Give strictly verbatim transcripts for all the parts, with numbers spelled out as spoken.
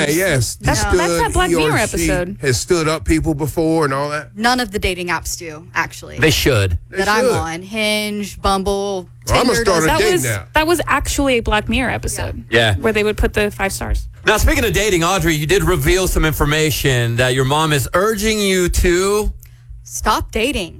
Yeah, yes. That's, Stood, that's that Black he or Mirror she episode. Has stood up people before and all that. None of the dating apps do, actually. They should. They that should. I'm on. Hinge, Bumble, Well, I'm Tinder. gonna start does- a That dating was app. that was actually a Black Mirror episode. Yeah. Where they would put the five stars. Now, speaking of dating, Audrey, you did reveal some information that your mom is urging you to. Stop dating.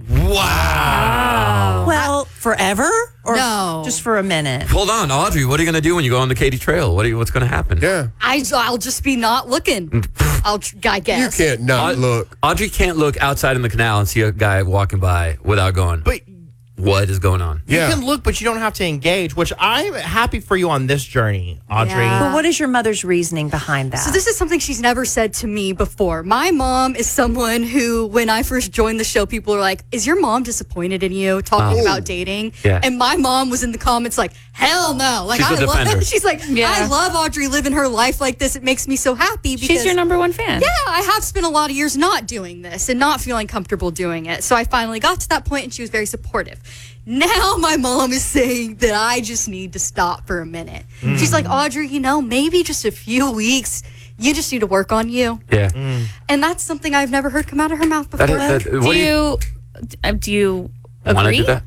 Wow. Well, forever? Or No. just for a minute? Hold on, Audrey. What are you going to do when you go on the Katy Trail? What are you, what's going to happen? Yeah. I, I'll just be not looking. I'll, tr- I You guess. can't not Aud- look. Audrey can't look outside in the canal and see a guy walking by without going, But what is going on? Yeah. you can look, but you don't have to engage, which I'm happy for you on this journey, Audrey. Yeah. But what is your mother's reasoning behind that? So this is something she's never said to me before. My mom is someone who, when I first joined the show, people were like, is your mom disappointed in you talking Oh. about dating? Yeah. And my mom was in the comments like, hell no. Like, She's I a defender. love She's like, Yeah. I love Audrey living her life like this. It makes me so happy because She's your number one fan. yeah, I have spent a lot of years not doing this and not feeling comfortable doing it. So I finally got to that point and she was very supportive. Now my mom is saying that I just need to stop for a minute. Mm. She's like, Audrey, you know, maybe just a few weeks. You just need to work on you. Yeah. And that's something I've never heard come out of her mouth before. That, that, what Do you uh, do you want to agree? do that?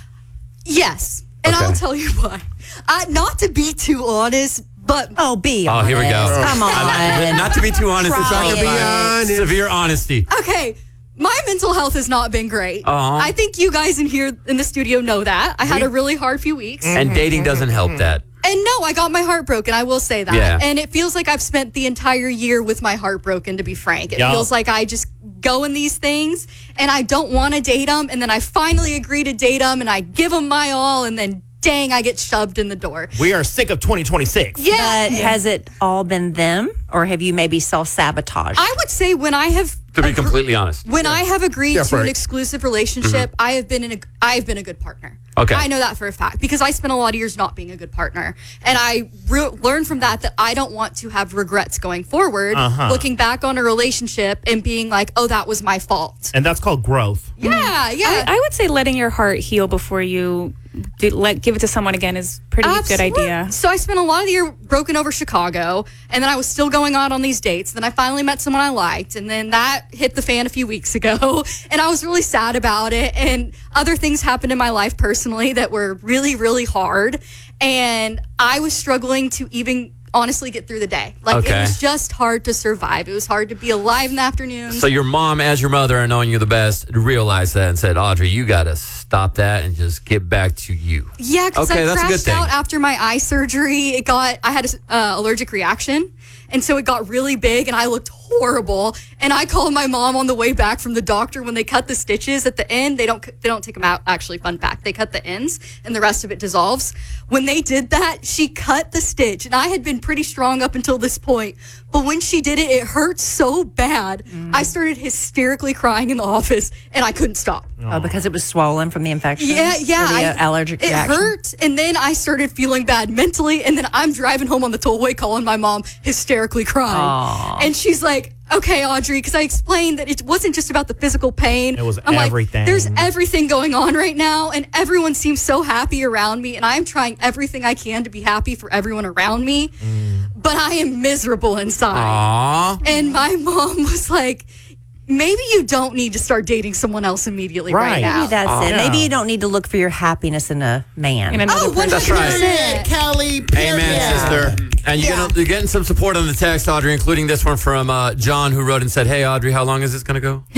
Yes. And Okay. I'll tell you why. I, not to be too honest, but oh, be Oh, honest. here we go. Come on. Not to be too honest, it's Try not it. be honest. severe honesty. okay. My mental health has not been great. Aw. I think you guys in here in the studio know that. I had a really hard few weeks. And dating doesn't help that. And no, I got my heart broken. I will say that. Yeah. And it feels like I've spent the entire year with my heart broken, to be frank. It Yeah. feels like I just go in these things and I don't want to date them. And then I finally agree to date them and I give them my all. And then, dang, I get shoved in the door. We are sick of twenty twenty-six. Yeah. But has it all been them, or have you maybe self-sabotaged? I would say when I have. To be agree- completely honest. When I have agreed Yeah, to an Frank. exclusive relationship, I have been in a I've been a good partner. Okay. I know that for a fact because I spent a lot of years not being a good partner, and I re- learned from that that I don't want to have regrets going forward, Uh-huh. looking back on a relationship and being like, "Oh, that was my fault." And that's called growth. Yeah, yeah. I would say letting your heart heal before you do, let give it to someone again is pretty good Absolutely. idea. So I spent a lot of the year broken over Chicago, and then I was still going out on these dates. Then I finally met someone I liked, and then that hit the fan a few weeks ago, and I was really sad about it. And other things happened in my life personally that were really, really hard, and I was struggling to even honestly get through the day. Like Okay. it was just hard to survive. It was hard to be alive in the afternoon. So your mom, as your mother, and knowing you the best, realized that and said, Audrey, you got to stop that and just get back to you. Yeah, because Okay, I that's a good crashed thing. out after my eye surgery. It got I had an uh, allergic reaction, and so it got really big, and I looked horrible. And I called my mom on the way back from the doctor when they cut the stitches at the end. They don't they don't take them out. Actually, fun fact: they cut the ends, and the rest of it dissolves. When they did that, she cut the stitch, and I had been pretty strong up until this point. But when she did it, it hurt so bad. Mm. I started hysterically crying in the office, and I couldn't stop. Oh, because it was swollen from the infection? Yeah, yeah. Or the I- uh, allergic it reaction? hurt, and then I started feeling bad mentally, and then I'm driving home on the tollway calling my mom, hysterically crying. Aw. And she's like, okay, Audrey, because I explained that it wasn't just about the physical pain. It was I'm everything. Like, there's everything going on right now, and everyone seems so happy around me, and I'm trying everything I can to be happy for everyone around me, Mm. but I am miserable inside. Aww. And my mom was like, maybe you don't need to start dating someone else immediately right, Right. now. Maybe that's Oh, it. yeah. Maybe you don't need to look for your happiness in a man. In another Oh, person. That's right. one hundred percent. Kelly, Amen, sister. And you're, Yeah. gonna, you're getting some support on the text, Audrey, including this one from uh, John, who wrote and said, hey, Audrey, how long is this going to go?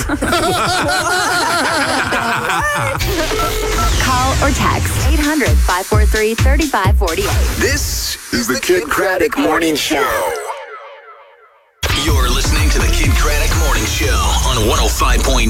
Call or text eight hundred, five four three, three five four eight. This is the Kid Craddock Morning Show. You're listening to the Kid Craddock Morning Show on one oh five point